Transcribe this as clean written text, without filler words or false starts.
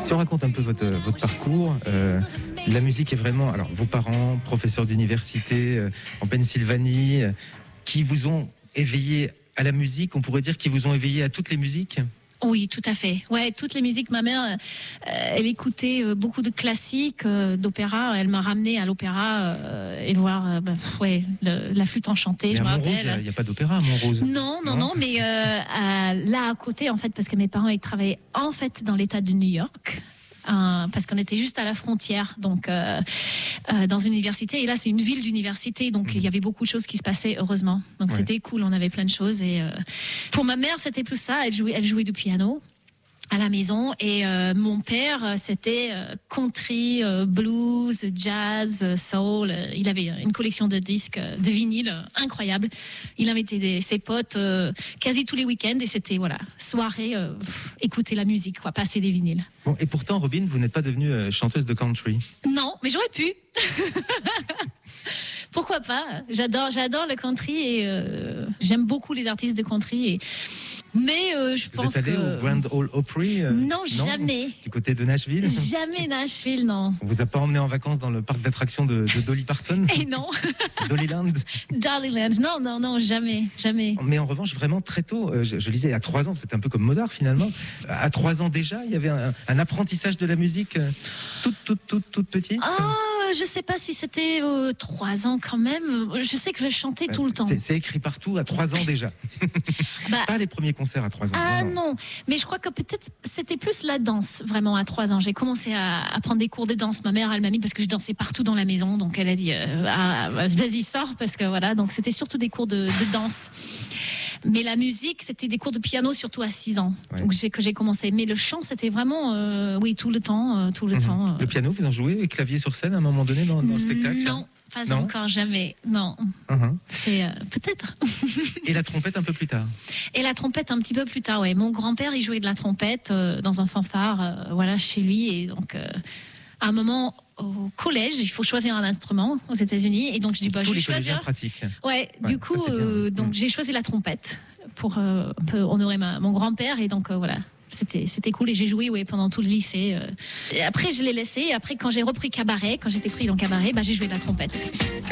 Si on raconte un peu votre parcours, la musique est vraiment... Alors, vos parents, professeurs d'université en Pennsylvanie, qui vous ont éveillé à la musique, on pourrait dire qu'ils vous ont éveillé à toutes les musiques ? Oui, tout à fait. Ouais, toutes les musiques. Ma mère, elle écoutait beaucoup de classiques, d'opéra. Elle m'a ramenée à l'opéra et voir la flûte enchantée. Mais je à me Montrose, rappelle. il n'y a pas d'opéra à Montrose. Non, mais là à côté, en fait, parce que mes parents ils travaillaient en fait dans l'État de New York. Parce qu'on était juste à la frontière, donc dans une université. Et là, c'est une ville d'université, donc il y avait beaucoup de choses qui se passaient, heureusement. Donc c'était cool, on avait plein de choses. Et pour ma mère, c'était plus ça. Elle jouait du piano à la maison. Et mon père, c'était country, blues, jazz, soul. Il avait une collection de disques, de vinyles incroyable. Il invitait ses potes quasi tous les week-ends et c'était soirée, écouter la musique, passer des vinyles. Bon, et pourtant, Robin, vous n'êtes pas devenue chanteuse de country. Non, mais j'aurais pu. Pourquoi pas ? J'adore le country et j'aime beaucoup les artistes de country. Mais je pense que... Vous êtes allé au Grand Ole Opry non, jamais. Du côté de Nashville ? Jamais Nashville, non. On vous a pas emmené en vacances dans le parc d'attractions de Dolly Parton ? Et non. Dollyland ? Dollyland, non, jamais. Mais en revanche, vraiment très tôt, je lisais à 3 ans, c'était un peu comme Mozart finalement. À 3 ans déjà, il y avait un apprentissage de la musique toute petite. Je sais pas si c'était 3 ans quand même. Je sais que je chantais tout le temps. C'est écrit partout à 3 ans déjà. Pas les premiers concerts à 3 ans. Ah non, mais je crois que peut-être c'était plus la danse vraiment à 3 ans. J'ai commencé à prendre des cours de danse. Ma mère, elle m'a mis parce que je dansais partout dans la maison. Donc elle a dit vas-y sors parce que voilà. Donc c'était surtout des cours de danse. Mais la musique, c'était des cours de piano surtout à 6 ans que j'ai commencé. Mais le chant, c'était vraiment tout le temps. Le piano, vous en jouez, et clavier sur scène à un moment donné dans le spectacle ? Non. Pas encore, jamais, non. C'est peut-être. Et la trompette un peu plus tard ? Et la trompette un petit peu plus tard, ouais. Mon grand-père, il jouait de la trompette dans un fanfare, chez lui. Et donc, à un moment, au collège, il faut choisir un instrument aux États-Unis. Et donc, je dis, je vais choisir. Pratique. Ouais, du coup, donc j'ai choisi la trompette pour un peu honorer mon grand-père. Et donc, C'était cool et j'ai joué pendant tout le lycée. Et après, je l'ai laissé. Et après, quand j'ai repris cabaret, quand j'étais pris dans cabaret, j'ai joué de la trompette.